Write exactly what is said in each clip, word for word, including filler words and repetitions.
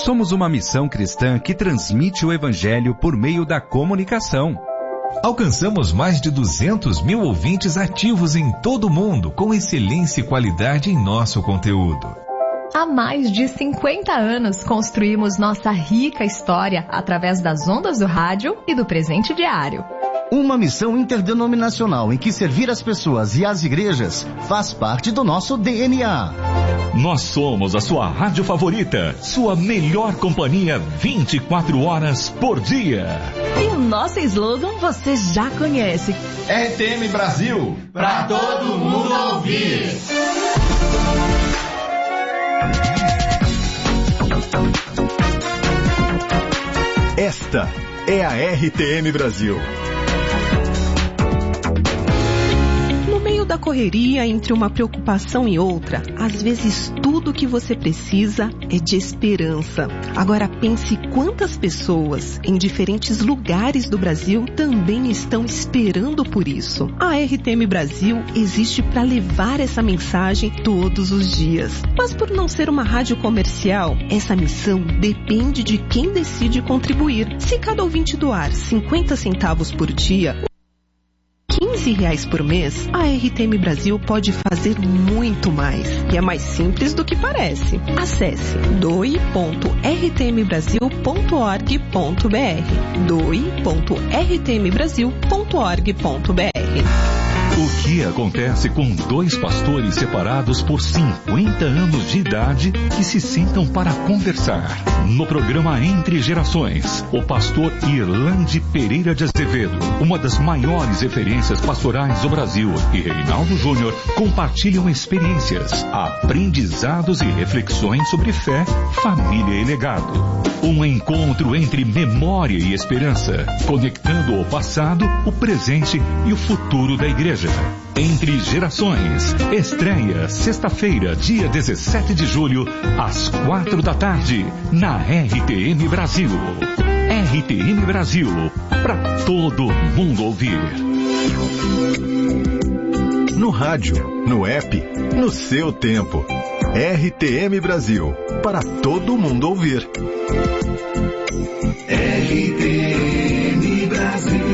Somos uma missão cristã que transmite o Evangelho por meio da comunicação. Alcançamos mais de duzentos mil ouvintes ativos em todo o mundo, com excelência e qualidade em nosso conteúdo. Há mais de cinquenta anos construímos nossa rica história através das ondas do rádio e do presente diário. Uma missão interdenominacional em que servir as pessoas e as igrejas faz parte do nosso D N A. Nós somos a sua rádio favorita, sua melhor companhia vinte e quatro horas por dia. E o nosso slogan você já conhece. R T M Brasil, pra todo mundo ouvir. Esta é a R T M Brasil. No meio da correria, entre uma preocupação e outra, às vezes tudo que você precisa é de esperança. Agora pense quantas pessoas em diferentes lugares do Brasil também estão esperando por isso. A R T M Brasil existe para levar essa mensagem todos os dias. Mas por não ser uma rádio comercial, essa missão depende de quem decide contribuir. Se cada ouvinte doar cinquenta centavos por dia, quinze reais por mês, a R T M Brasil pode fazer muito mais. E é mais simples do que parece. Acesse doe ponto r t m brasil ponto org ponto b r doe ponto r t m brasil ponto org ponto b r. O que acontece com dois pastores separados por cinquenta anos de idade que se sentam para conversar? No programa Entre Gerações, o pastor Irlande Pereira de Azevedo, uma das maiores referências pastorais do Brasil, e Reinaldo Júnior compartilham experiências, aprendizados e reflexões sobre fé, família e legado. Um encontro entre memória e esperança, conectando o passado, o presente e o futuro da igreja. Entre Gerações, estreia sexta-feira, dia dezessete de julho, às quatro da tarde, na R T M Brasil. R T M Brasil, para todo mundo ouvir. No rádio, no app, no seu tempo. R T M Brasil, para todo mundo ouvir. R T M Brasil.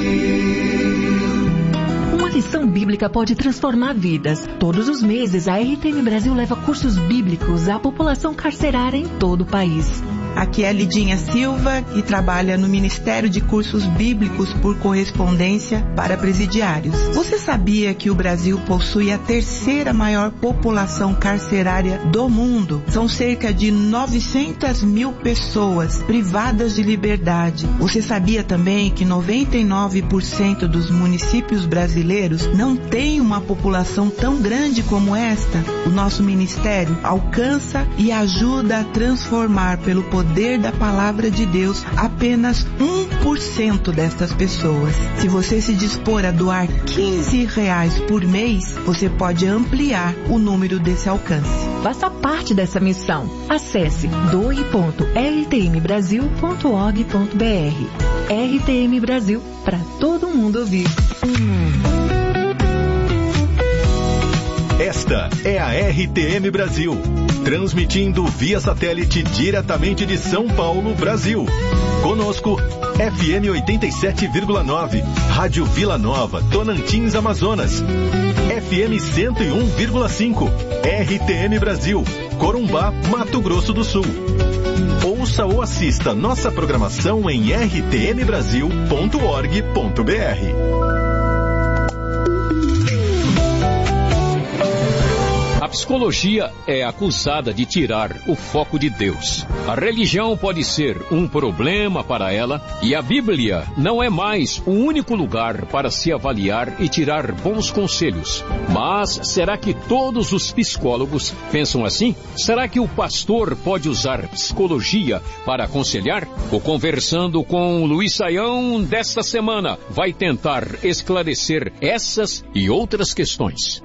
Uma lição bíblica pode transformar vidas. Todos os meses, a R T M Brasil leva cursos bíblicos à população carcerária em todo o país. Aqui é a Lidinha Silva, que trabalha no Ministério de Cursos Bíblicos por Correspondência para Presidiários. Você sabia que o Brasil possui a terceira maior população carcerária do mundo? São cerca de novecentas mil pessoas privadas de liberdade. Você sabia também que noventa e nove por cento dos municípios brasileiros não têm uma população tão grande como esta? O nosso ministério alcança e ajuda a transformar pelo poder poder da palavra de Deus apenas um por cento destas pessoas. Se você se dispor a doar quinze reais por mês, você pode ampliar o número desse alcance. Faça parte dessa missão. Acesse doe ponto r t m brasil ponto org ponto b r. R T M Brasil, para todo mundo ouvir. Esta é a R T M Brasil, transmitindo via satélite diretamente de São Paulo, Brasil. Conosco, F M oitenta e sete vírgula nove, Rádio Vila Nova, Tocantins, Amazonas. F M cento e um vírgula cinco, R T M Brasil, Corumbá, Mato Grosso do Sul. Ouça ou assista nossa programação em r t m brasil ponto org ponto b r. A psicologia é acusada de tirar o foco de Deus. A religião pode ser um problema para ela e a Bíblia não é mais o único lugar para se avaliar e tirar bons conselhos. Mas será que todos os psicólogos pensam assim? Será que o pastor pode usar psicologia para aconselhar? O Conversando com o Luiz Saião desta semana vai tentar esclarecer essas e outras questões.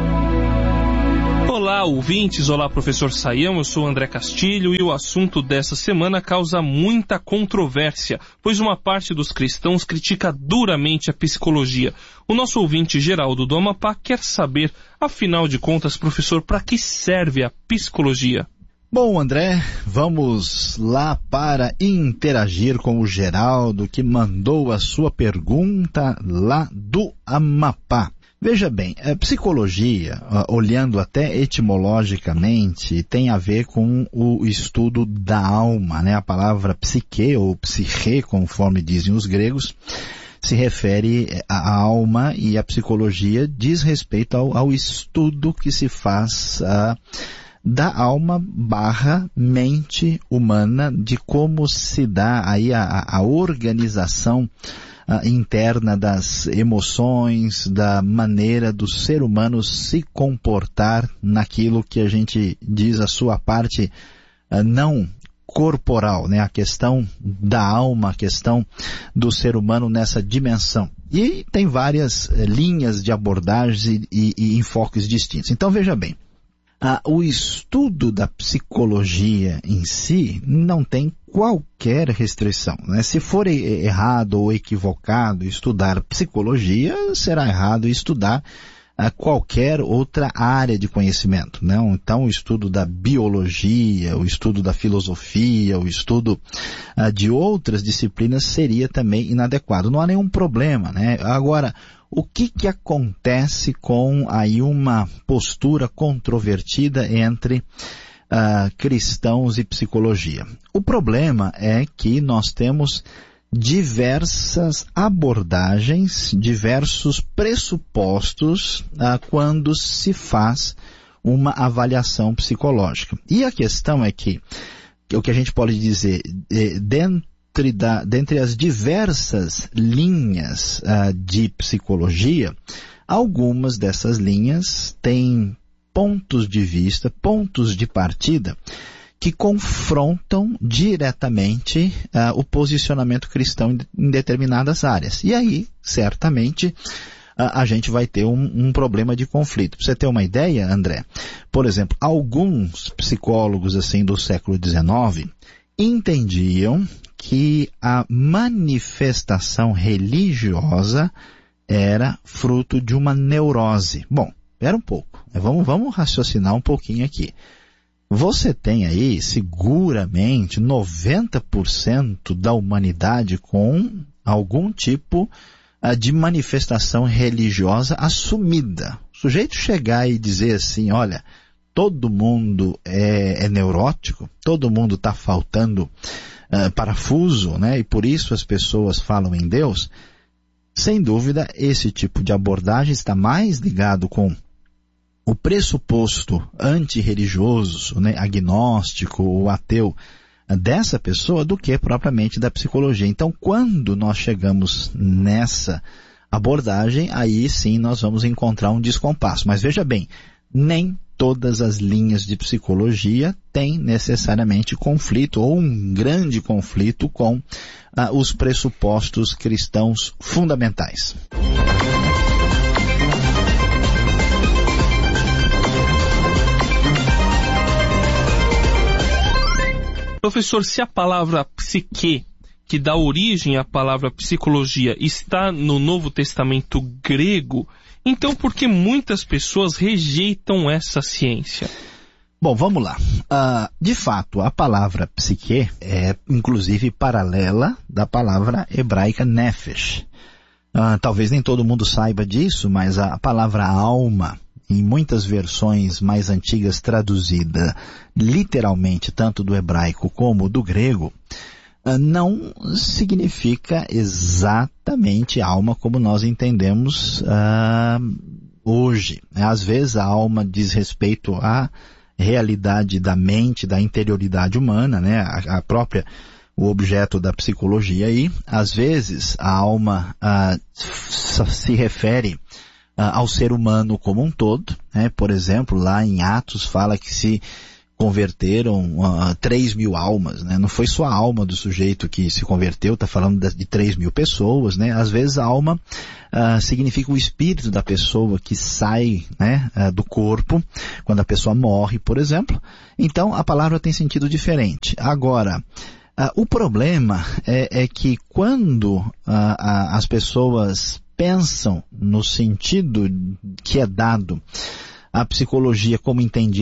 Olá, ouvintes. Olá, professor Saião. Eu sou André Castilho e o assunto dessa semana causa muita controvérsia, pois uma parte dos cristãos critica duramente a psicologia. O nosso ouvinte Geraldo do Amapá quer saber, afinal de contas, professor, para que serve a psicologia? Bom, André, vamos lá para interagir com o Geraldo, que mandou a sua pergunta lá do Amapá. Veja bem, a psicologia, olhando até etimologicamente, tem a ver com o estudo da alma, né? A palavra psique ou psique, conforme dizem os gregos, se refere à alma, e a psicologia diz respeito ao, ao estudo que se faz uh, da alma barra mente humana, de como se dá aí a, a organização uh, interna das emoções, da maneira do ser humano se comportar naquilo que a gente diz a sua parte uh, não corporal, né? A questão da alma, a questão do ser humano nessa dimensão. E tem várias uh, linhas de abordagens e, e, e enfoques distintos. Então veja bem, Ah, o estudo da psicologia em si não tem qualquer restrição, né? Se for errado ou equivocado estudar psicologia, será errado estudar ah, qualquer outra área de conhecimento, né? Então o estudo da biologia, o estudo da filosofia, o estudo ah, de outras disciplinas seria também inadequado. Não há nenhum problema, né? Agora, o que que acontece com aí uma postura controvertida entre uh, cristãos e psicologia? O problema é que nós temos diversas abordagens, diversos pressupostos uh, quando se faz uma avaliação psicológica. E a questão é que, que o que a gente pode dizer, eh, dentro Da, dentre as diversas linhas uh, de psicologia, algumas dessas linhas têm pontos de vista, pontos de partida, que confrontam diretamente uh, o posicionamento cristão em determinadas áreas. E aí, certamente, uh, a gente vai ter um, um problema de conflito. Para você ter uma ideia, André, por exemplo, alguns psicólogos assim do século dezenove entendiam que a manifestação religiosa era fruto de uma neurose. Bom, espera um pouco, vamos, vamos raciocinar um pouquinho aqui. Você tem aí, seguramente, noventa por cento da humanidade com algum tipo uh, de manifestação religiosa assumida. O sujeito chegar e dizer assim, olha, todo mundo é, é neurótico, todo mundo está faltando Uh, parafuso, né? E por isso as pessoas falam em Deus. Sem dúvida, esse tipo de abordagem está mais ligado com o pressuposto antirreligioso, né? Agnóstico ou ateu uh, dessa pessoa do que propriamente da psicologia. Então, quando nós chegamos nessa abordagem, aí sim nós vamos encontrar um descompasso. Mas veja bem, nem todas as linhas de psicologia têm necessariamente conflito ou um grande conflito com ah, os pressupostos cristãos fundamentais. Professor, se a palavra psique, que dá origem à palavra psicologia, está no Novo Testamento grego, então por que muitas pessoas rejeitam essa ciência? Bom, vamos lá. Uh, de fato, a palavra psique é inclusive paralela da palavra hebraica nefesh. Uh, talvez nem todo mundo saiba disso, mas a palavra alma, em muitas versões mais antigas traduzida literalmente tanto do hebraico como do grego, não significa exatamente alma como nós entendemos uh, hoje. Às vezes a alma diz respeito à realidade da mente, da interioridade humana, né? a, a própria, o objeto da psicologia aí. Às vezes a alma uh, se refere uh, ao ser humano como um todo, né? Por exemplo, lá em Atos fala que se converteram uh, três mil almas, né? Não foi só a alma do sujeito que se converteu, está falando de, de três mil pessoas, né? Às vezes a alma uh, significa o espírito da pessoa que sai, né, uh, do corpo, quando a pessoa morre, por exemplo. Então a palavra tem sentido diferente. Agora, uh, o problema é, é que quando uh, uh, as pessoas pensam no sentido que é dado à psicologia como entendida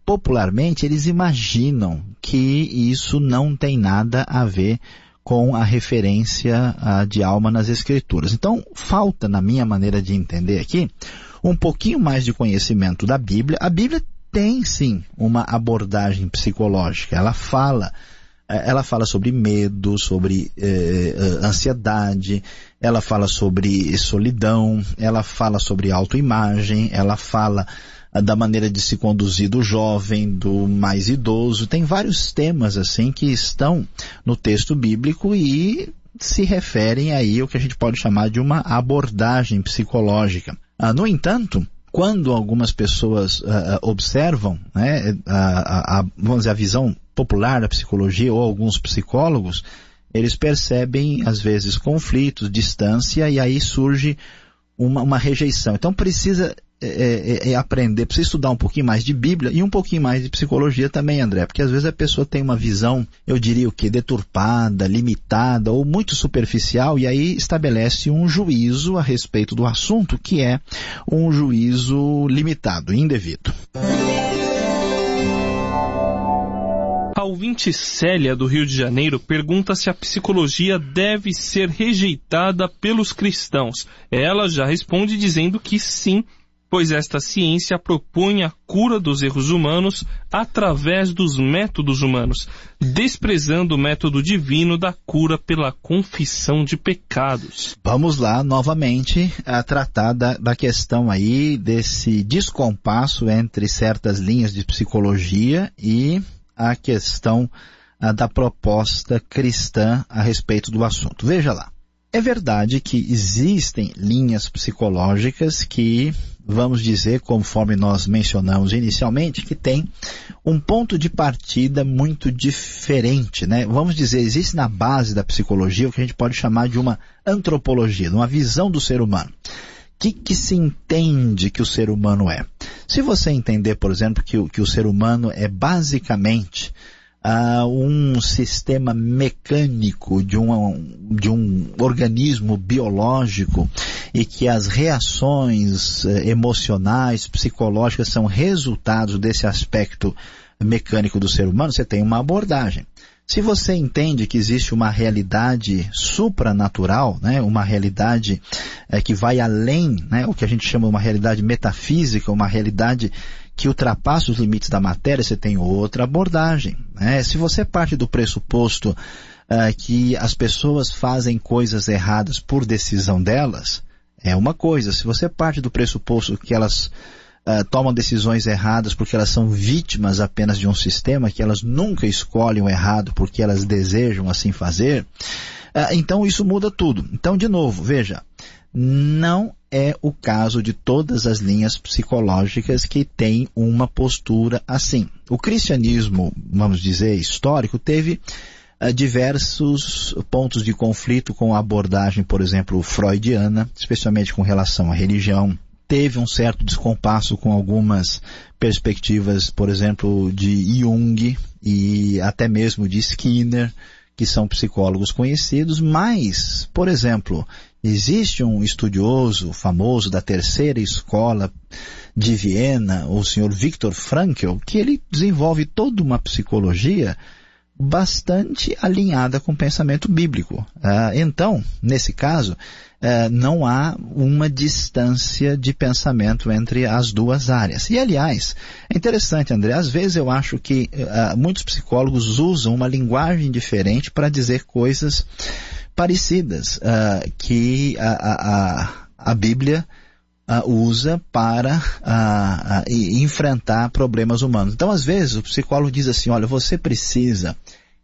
popularmente, eles imaginam que isso não tem nada a ver com a referência uh, de alma nas Escrituras. Então, falta, na minha maneira de entender aqui, um pouquinho mais de conhecimento da Bíblia. A Bíblia tem, sim, uma abordagem psicológica. Ela fala, ela fala sobre medo, sobre eh, ansiedade, ela fala sobre solidão, ela fala sobre autoimagem, ela fala da maneira de se conduzir do jovem, do mais idoso. Tem vários temas assim que estão no texto bíblico e se referem aí ao que a gente pode chamar de uma abordagem psicológica. Ah, no entanto, quando algumas pessoas uh, observam, né, a, a, vamos dizer, a visão popular da psicologia ou alguns psicólogos, eles percebem às vezes conflitos, distância, e aí surge uma, uma rejeição. Então precisa É, é, é aprender, precisa estudar um pouquinho mais de Bíblia e um pouquinho mais de psicologia também, André, porque às vezes a pessoa tem uma visão, eu diria o que, deturpada, limitada ou muito superficial, e aí estabelece um juízo a respeito do assunto que é um juízo limitado, indevido. A ouvinte Célia, do Rio de Janeiro, pergunta se a psicologia deve ser rejeitada pelos cristãos. Ela já responde dizendo que sim, pois esta ciência propõe a cura dos erros humanos através dos métodos humanos, desprezando o método divino da cura pela confissão de pecados. Vamos lá, novamente, a tratar da, da questão aí desse descompasso entre certas linhas de psicologia e a questão a, da proposta cristã a respeito do assunto. Veja lá. É verdade que existem linhas psicológicas que, vamos dizer, conforme nós mencionamos inicialmente, que tem um ponto de partida muito diferente, né? Vamos dizer, existe na base da psicologia o que a gente pode chamar de uma antropologia, uma visão do ser humano. O que, que se entende que o ser humano é? Se você entender, por exemplo, que o, que o ser humano é basicamente Uh, um sistema mecânico de um, de um organismo biológico e que as reações uh, emocionais, psicológicas são resultados desse aspecto mecânico do ser humano, você tem uma abordagem. Se você entende que existe uma realidade supranatural, né, uma realidade uh, que vai além, né, o que a gente chama de uma realidade metafísica, uma realidade que ultrapassa os limites da matéria, você tem outra abordagem, né? Se você parte do pressuposto uh, que as pessoas fazem coisas erradas por decisão delas, é uma coisa. Se você parte do pressuposto que elas uh, tomam decisões erradas porque elas são vítimas apenas de um sistema, que elas nunca escolhem o errado porque elas desejam assim fazer, uh, então isso muda tudo. Então, de novo, veja, não é o caso de todas as linhas psicológicas que têm uma postura assim. O cristianismo, vamos dizer, histórico, teve uh, diversos pontos de conflito com a abordagem, por exemplo, freudiana, especialmente com relação à religião. Teve um certo descompasso com algumas perspectivas, por exemplo, de Jung e até mesmo de Skinner, que são psicólogos conhecidos, mas, por exemplo, existe um estudioso famoso da terceira escola de Viena, o senhor Viktor Frankl, que ele desenvolve toda uma psicologia bastante alinhada com o pensamento bíblico. Ah, então, nesse caso, ah, não há uma distância de pensamento entre as duas áreas. E, aliás, é interessante, André, às vezes eu acho que ah, muitos psicólogos usam uma linguagem diferente para dizer coisas parecidas uh, que a, a, a Bíblia uh, usa para uh, uh, enfrentar problemas humanos. Então, às vezes, o psicólogo diz assim, olha, você precisa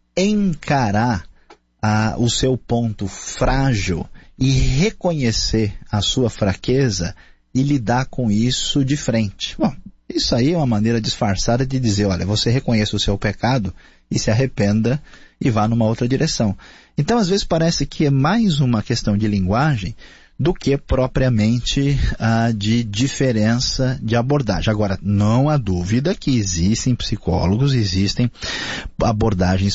encarar uh, o seu ponto frágil e reconhecer a sua fraqueza e lidar com isso de frente. Bom, isso aí é uma maneira disfarçada de dizer, olha, você reconheça o seu pecado e se arrependa e vá numa outra direção. Então, às vezes, parece que é mais uma questão de linguagem do que propriamente ah, de diferença de abordagem. Agora, não há dúvida que existem psicólogos, existem abordagens